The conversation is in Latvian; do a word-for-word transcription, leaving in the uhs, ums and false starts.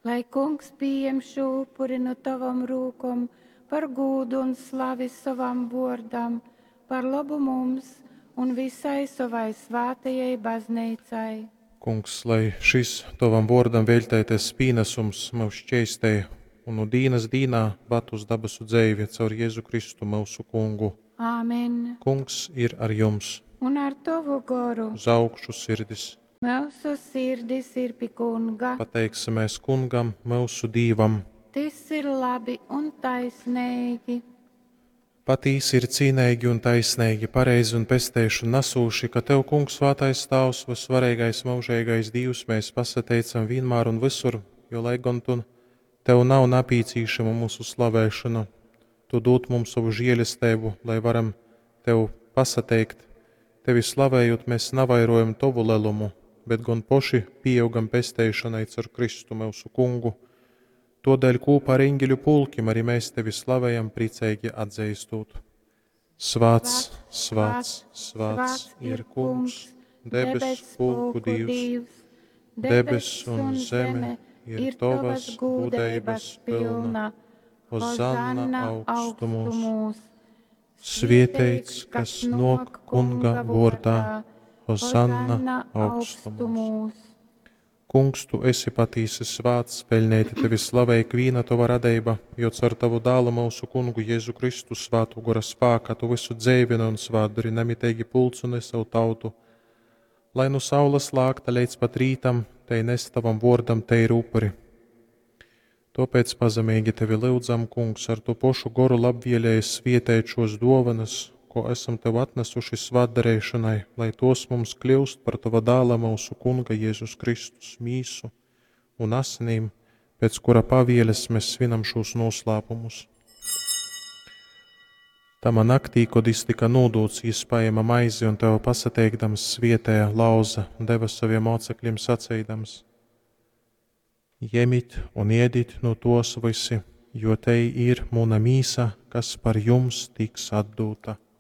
Lai kungs pieņem šo upuri no tavam rūkom par godu un slavi savam vārdam, par labu mums un visai savai svētajai baznīcai. Kungs, lai šis tavam vārdam veltētais pīnesums mūs šķēstē un no dīnas dīnā bat uz dabasu dzeivi caur Jēzu Kristu mūsu kungu. Āmen. Kungs ir ar jums. Un ar tavu garu. Uz augšu sirdis. Mūsu sirdis ir pie kunga. Pateiksimies kungam, mūsu dīvam. Tas ir labi un taisnīgi. Patīs ir cīnīgi un taisnīgi, pareizi un pestēšu nasūši, ka tev, kungs, svētais tavs, visvarīgais, mūžīgais Dievs, mēs pasateicam vienmēr un visur, jo lai gan tu tev nav napīcīšama mūsu slavēšana, tu dod mums savu žēlestību, lai varam tev pasateikt. Tevi slavējot, mēs navairojam tavu lelumu, bet gan poši pieaugam pestēšanai caur Kristu mūsu kungu. Todēļ kopā ar eņģeļu pulkim arī mēs tevi slavējam priecīgi atzīstot. Svāts, svāts, svāts ir kungs, debes pulku Dievs, debes un zeme ir tavas gudības pilna, Hozanna augstumos. Svētīts, kas nok kunga vārdā, Hozanna augstumos. Kungs, tu esi patīsi svāts, pelnēti tevi slavēja kvīna tava radeiba, jo caur tavu dālu mūsu kungu Jēzu Kristu svātu gora spāka tu visu dzēvina un svāduri nemitēgi pulcuni savu tautu. Lai nu saules lākta līdz pat rītam, tei nes tavam vārdam tei rūpuri. Tāpēc pazemīgi tevi lūdzam, kungs, ar to pošu goru labvielējas svietēt šos dovanas, ko esam tev atnesuši svātdarēšanai, lai tos mums kļūst par tava dāla mūsu kunga Jēzus Kristus mīsu un asinīm, pēc kura pavieles mēs svinam šos noslēpumus. Tamā naktī, kad jis tika nodūts, jis paēma maizi un tev pasateikdams svietēja lauza un deva saviem mocekļiem sacīdams: Jemit un iedit no tos visi, jo tei ir mūna mīsa, kas par jums tiks atdūta.